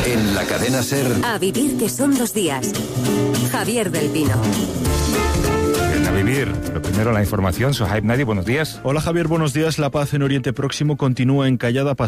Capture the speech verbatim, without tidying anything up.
En la cadena SER. A vivir que son dos días. Javier del Pino. A vivir. Lo primero, la información. Sohaib Nadi, buenos días. Hola Javier, buenos días. La paz en Oriente Próximo continúa encallada.